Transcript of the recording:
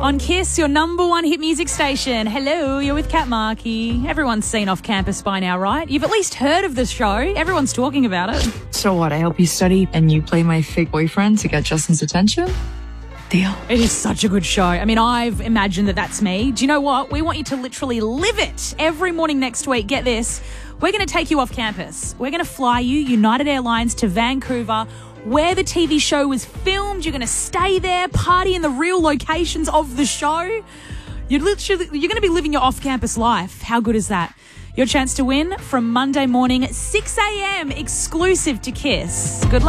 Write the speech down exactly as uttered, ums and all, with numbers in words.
On Kiss, your number one hit music station. Hello, you're with Kat Markey. Everyone's seen Off Campus by now, right? You've at least heard of the show. Everyone's talking about it. So what, I help you study and you play my fake boyfriend to get Justin's attention? Deal. It is such a good show. I mean, I've imagined that that's me. Do you know what? We want you to literally live it. Every morning next week, get this, we're going to take you off campus. We're going to fly you, United Airlines, to Vancouver, where the T V show was filmed. You're going to stay there, party in the real locations of the show. You're literally, you're going to be living your off-campus life. How good is that? Your chance to win from Monday morning, six a.m. exclusive to Kiss. Good luck.